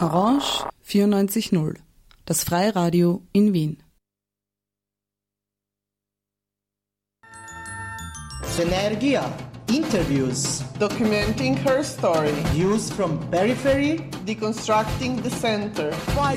Orange 94.0, das Freiradio in Wien. Synergia interviews, documenting her story, views from periphery, deconstructing the center.